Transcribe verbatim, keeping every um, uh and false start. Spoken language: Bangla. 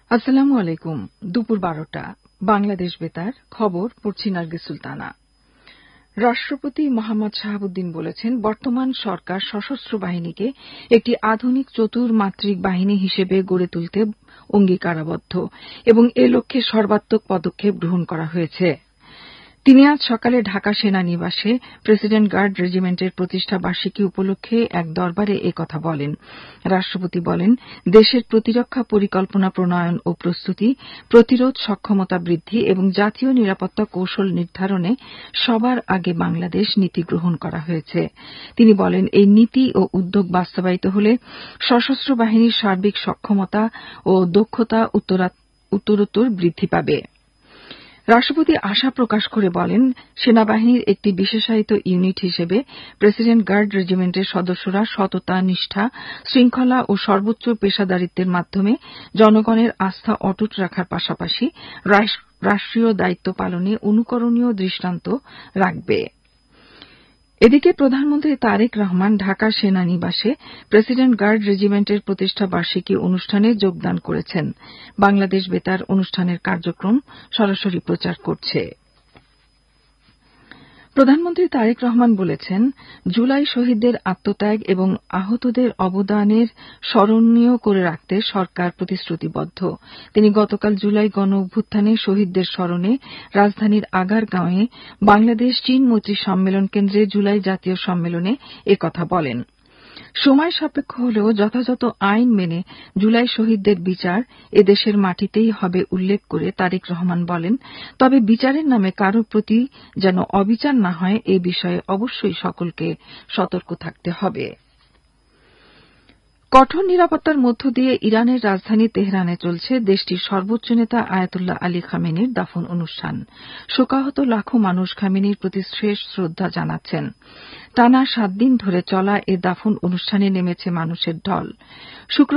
আসসালামু আলাইকুম। দুপুর বারোটা বাংলাদেশ বেতার খবর পড়ছি নার্গিস সুলতানা। রাষ্ট্রপতি মোহাম্মদ শাহাবুদ্দিন বলেছেন, বর্তমান সরকার সশস্ত্র বাহিনীকে একটি আধুনিক চতুর্মাত্রিক বাহিনী হিসেবে গড়ে তুলতে অঙ্গীকারাবদ্ধ এবং এ লক্ষ্যে সর্বাত্মক পদক্ষেপ গ্রহণ করা হয়েছে। তিনি আজ সকালে ঢাকা সেনানিবাসে প্রেসিডেন্ট গার্ড রেজিমেন্টের প্রতিষ্ঠা বার্ষিকী উপলক্ষে এক দরবারে এ কথা বলেন। রাষ্ট্রপতি বলেন, দেশের প্রতিরক্ষা পরিকল্পনা প্রণয়ন ও প্রস্তুতি, প্রতিরোধ সক্ষমতা বৃদ্ধি এবং জাতীয় নিরাপত্তা কৌশল নির্ধারণে সবার আগে বাংলাদেশ নীতি গ্রহণ করা হয়েছে। তিনি বলেন, এই নীতি ও উদ্যোগ বাস্তবায়িত হলে সশস্ত্র বাহিনীর সার্বিক সক্ষমতা ও দক্ষতা উত্তরোত্তর বৃদ্ধি পাবে। রাষ্ট্রপতি আশা প্রকাশ করে বলেন, সেনাবাহিনীর একটি বিশেষায়িত ইউনিট হিসেবে প্রেসিডেন্ট গার্ড রেজিমেন্টের সদস্যরা সততা, নিষ্ঠা, শৃঙ্খলা ও সর্বোচ্চ পেশাদারিত্বের মাধ্যমে জনগণের আস্থা অটুট রাখার পাশাপাশি রাষ্ট্রীয় দায়িত্ব পালনে অনুকরণীয় দৃষ্টান্ত রাখবে। এদিকে প্রধানমন্ত্রী তারেক রহমান ঢাকা সেনানিবাসে প্রেসিডেন্ট গার্ড রেজিমেন্টের প্রতিষ্ঠা বার্ষিকী অনুষ্ঠানে যোগদান করেছেন। বাংলাদেশ বেতার অনুষ্ঠানের কার্যক্রম সরাসরি প্রচার করছে। প্রধানমন্ত্রী তারেক রহমান বলেছেন, জুলাই শহীদদের আত্মত্যাগ এবং আহতদের অবদানের স্মরণীয় করে রাখতে সরকার প্রতিশ্রুতিবদ্ধ। তিনি গতকাল জুলাই গণ অভ্যুত্থানে শহীদদের স্মরণে রাজধানীর আগারগাঁওয়ে বাংলাদেশ চীন মৈত্রী সম্মেলন কেন্দ্রে জুলাই জাতীয় সম্মেলনে এ কথা বলেন। সময় সাপেক্ষ হলেও যথাযথ আইন মেনে জুলাই শহীদদের বিচার এদেশের মাটিতেই হবে উল্লেখ করে তারেক রহমান বলেন, তবে বিচারের নামে কারো প্রতি যেন অবিচার না হয় এ বিষয়ে অবশ্যই সকলকে সতর্ক থাকতে হবে। কঠোর নিরাপত্তার মধ্য দিয়ে ইরানের রাজধানী তেহরানে চলছে দেশটির সর্বোচ্চ নেতা আয়াতুল্লাহ আলী খামেনির দাফন অনুষ্ঠান। শোকাহত লাখো মানুষ খামেনির প্রতি শেষ শ্রদ্ধা জানাচ্ছেন। টানা সাত দিন ধরে চলা এ দাফন অনুষ্ঠানে নেমেছে মানুষের ঢল।